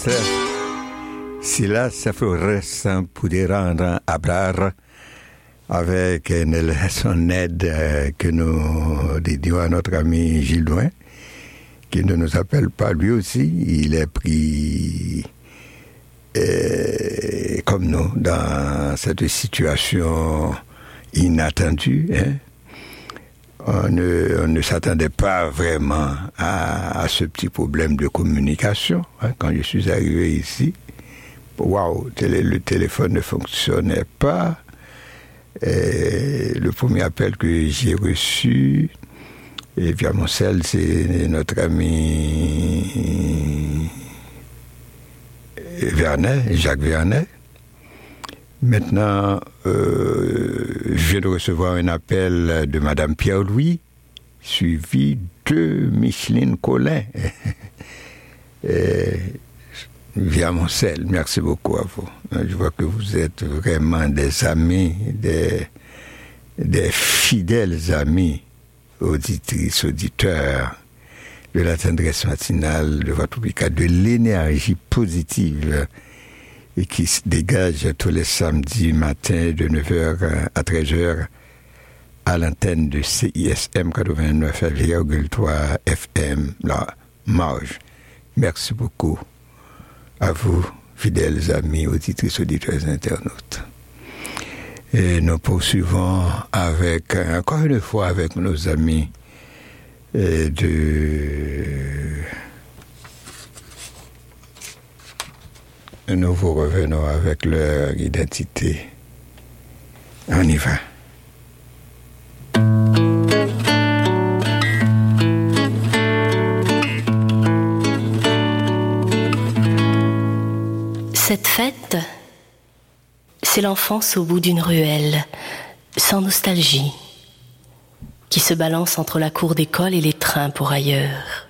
Si là, ça ferait sans poder rendre hablar avec son aide que nous dédions à notre ami Gilles Douin, qui ne nous appelle pas lui aussi. Il est pris comme nous dans cette situation inattendue. On ne s'attendait pas vraiment à ce petit problème de communication. Quand je suis arrivé ici, waouh, le téléphone ne fonctionnait pas. Le premier appel que j'ai reçu, et via mon cell, c'est notre ami Jacques Vernet. Maintenant, je viens de recevoir un appel de Madame Pierre-Louis, suivi de Micheline Collin, via mon cell. Merci beaucoup à vous. Je vois que vous êtes vraiment des amis, des fidèles amis, auditrices, auditeurs de la tendresse matinale de votre public, de l'énergie positive et qui se dégage tous les samedis matins de 9h à 13h à l'antenne de CISM 89,3 FM, la Marge. Merci beaucoup à vous, fidèles amis, auditrices, auditeurs, internautes. Et nous poursuivons encore une fois avec nos amis nous vous revenons avec leur identité. On y va. Cette fête, c'est l'enfance au bout d'une ruelle, sans nostalgie, qui se balance entre la cour d'école et les trains pour ailleurs.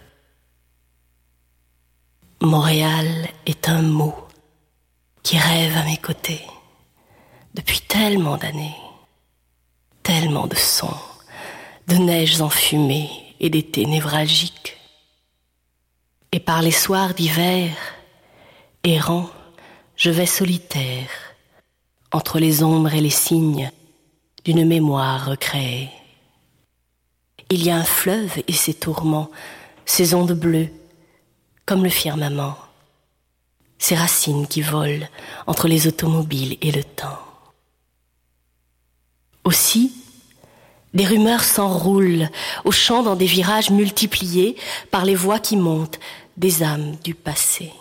Montréal est un mot qui rêve à mes côtés depuis tellement d'années, tellement de sons, de neiges enfumées et d'étés névralgiques. Et par les soirs d'hiver, errant, je vais solitaire, entre les ombres et les signes d'une mémoire recréée. Il y a un fleuve et ses tourments, ses ondes bleues, comme le firmament, ses racines qui volent entre les automobiles et le temps. Aussi, des rumeurs s'enroulent au chant dans des virages multipliés par les voix qui montent des âmes du passé.